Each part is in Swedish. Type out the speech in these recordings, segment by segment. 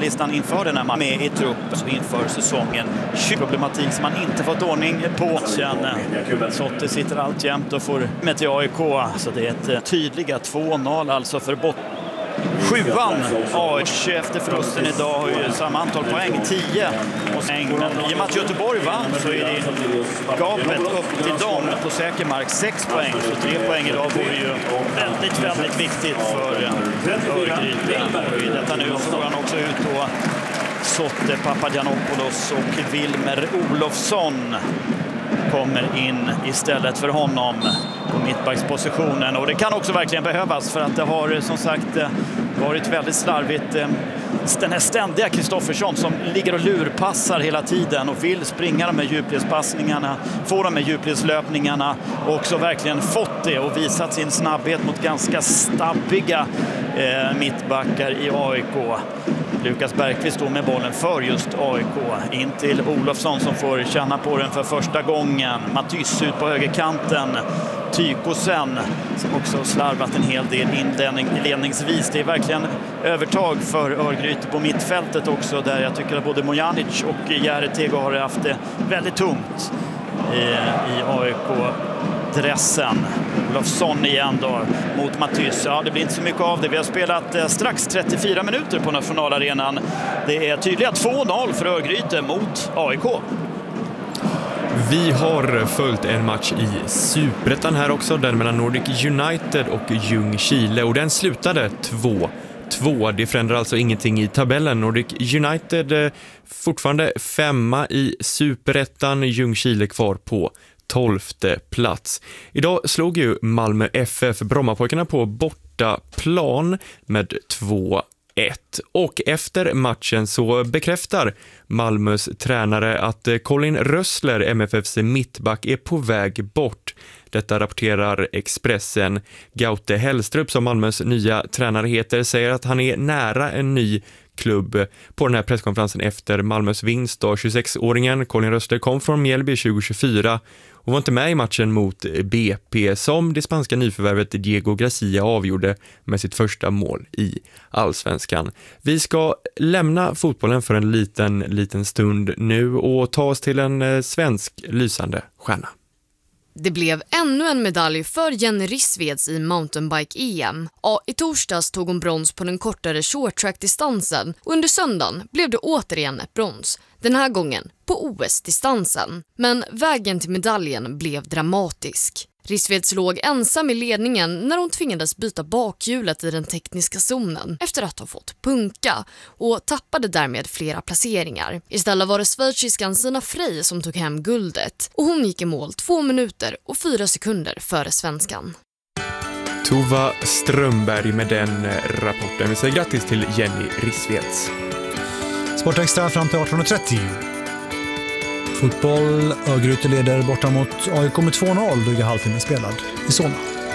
startlistan inför den här matchen med i trupp inför säsongen. Problematik som man inte fått ordning på. Sen Sotte sitter alltjämt och får med till AIK. Så det är ett tydliga 2-0 alltså för bort. 7an AIK efter förlusten idag har ju samma antal poäng, 10. Men i och med att Göteborg vann så är det gapet upp till dem på säker mark 6 poäng. Så 3 poäng idag vore ju väldigt viktigt för Örgryte. I detta nu står han också ut då Sotte Papagiannopoulos och Wilmer Olofsson kommer in istället för honom på mittbackspositionen. Och det kan också verkligen behövas för att det har som sagt varit väldigt slarvigt. Den här ständiga Kristoffersson som ligger och lurpassar hela tiden och vill springa de här djupledspassningarna, få de här djupledslöpningarna och också verkligen fått det och visat sin snabbhet mot ganska stabbiga mittbackar i AIK. Lukas Bergqvist står med bollen för just AIK. In till Olofsson som får känna på den för första gången. Matys ut på högerkanten. Tykosen som också slarvat en hel del inledningsvis. Det är verkligen övertag för Örgryte på mittfältet också, där jag tycker att både Mojanic och Järretego har haft det väldigt tungt i AIK-dressen. Olofsson igen då mot Matys. Ja, det blir inte så mycket av det. Vi har spelat strax 34 minuter på nationalarenan. Det är tydliga 2-0 för Örgryte mot AIK. Vi har följt en match i Superettan här också, den mellan Nordic United och Ljungskile, och den slutade 2-2. Det förändrar alltså ingenting i tabellen. Nordic United fortfarande 5 i Superettan, Ljungskile kvar på 12:e plats. Idag slog ju Malmö FF Brommapojkarna på bortaplan med 2-1. Och efter matchen så bekräftar Malmös tränare att Colin Rössler, MFFs mittback, är på väg bort. Detta rapporterar Expressen. Gaute Hellstrup, som Malmös nya tränare heter, säger att han är nära en ny klubb. På den här presskonferensen efter Malmös vinst då, 26-åringen Colin Rössler kom från Mjällby 2024 och var inte med i matchen mot BP som det spanska nyförvärvet Diego Gracia avgjorde med sitt första mål i Allsvenskan. Vi ska lämna fotbollen för en liten stund nu och ta oss till en svensk lysande stjärna. Det blev ännu en medalj för Jenny Rissveds i mountainbike-EM. I torsdags tog hon brons på den kortare shorttrack-distansen och under söndagen blev det återigen ett brons. Den här gången på OS-distansen. Men vägen till medaljen blev dramatisk. Rissveds låg ensam i ledningen när hon tvingades byta bakhjulet i den tekniska zonen efter att ha fått punka och tappade därmed flera placeringar. Istället var det schweiziskan Sina Frey som tog hem guldet och hon gick i mål 2 minuter och 4 sekunder före svenskan. Tova Strömberg med den rapporten. Vi säger grattis till Jenny Rissveds. Sportextra fram till 18:30. Fotboll, Örgryte leder borta mot AIK med 2-0, dryga halvtimme spelad i Solna.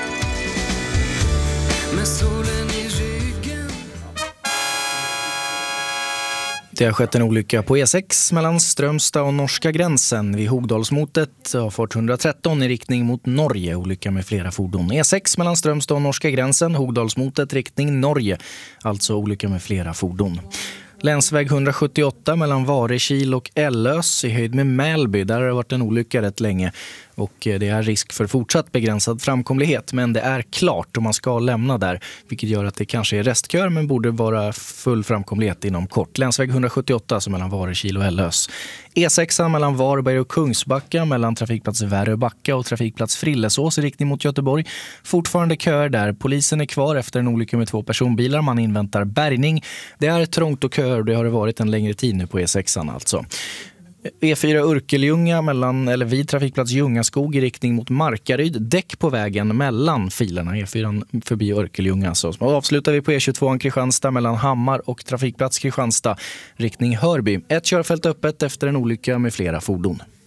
Det har skett en olycka på E6 mellan Strömstad och norska gränsen vid Hogdalsmotet. Har fått 113 i riktning mot Norge, olycka med flera fordon. E6 mellan Strömstad och norska gränsen, Hogdalsmotet riktning Norge, alltså olycka med flera fordon. Länsväg 178 mellan Varekil och Ellös i höjd med Mälby. Där har det varit en olycka rätt länge och det är risk för fortsatt begränsad framkomlighet. Men det är klart om man ska lämna där, vilket gör att det kanske är restkör men borde vara full framkomlighet inom kort. Länsväg 178 alltså mellan Varekil och Ellös. E6 mellan Varberg och Kungsbacka, mellan trafikplats Väröbacka och trafikplats Frillesås i riktning mot Göteborg. Fortfarande köer där. Polisen är kvar efter en olycka med 2 personbilar. Man inväntar bärgning. Det är trångt och köer och det har det varit en längre tid nu på E6 alltså. E4 Urkeljunga vid trafikplats Ljungaskog i riktning mot Markaryd. Däck på vägen mellan filerna. E4 förbi Urkeljunga. Så avslutar vi på E22 Kristianstad mellan Hammar och trafikplats Kristianstad riktning Hörby. Ett körfält öppet efter en olycka med flera fordon.